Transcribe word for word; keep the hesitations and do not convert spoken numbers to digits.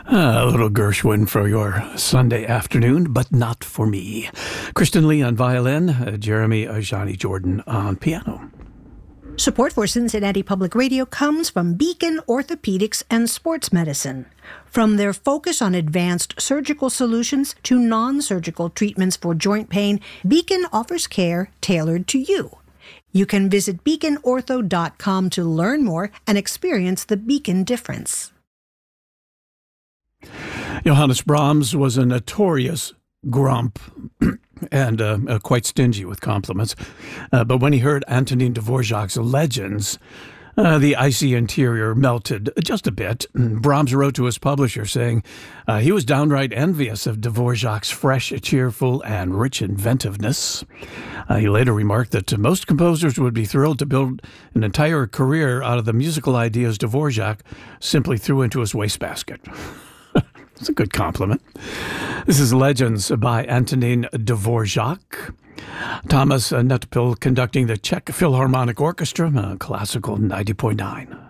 A little Gershwin for your Sunday afternoon, but not for me. Kristen Lee on violin, uh, Jeremy uh, Johnny Jordan on piano. Support for Cincinnati Public Radio comes from Beacon Orthopedics and Sports Medicine. From their focus on advanced surgical solutions to non-surgical treatments for joint pain, Beacon offers care tailored to you. You can visit beacon ortho dot com to learn more and experience the Beacon difference. Johannes Brahms was a notorious grump and uh, uh, quite stingy with compliments. Uh, but when he heard Antonin Dvorak's Legends, uh, the icy interior melted just a bit. Brahms wrote to his publisher saying uh, he was downright envious of Dvorak's fresh, cheerful, and rich inventiveness. Uh, he later remarked that most composers would be thrilled to build an entire career out of the musical ideas Dvorak simply threw into his wastebasket. It's a good compliment. This is Legends by Antonin Dvorak. Thomas Netpil conducting the Czech Philharmonic Orchestra, uh, Classical ninety point nine.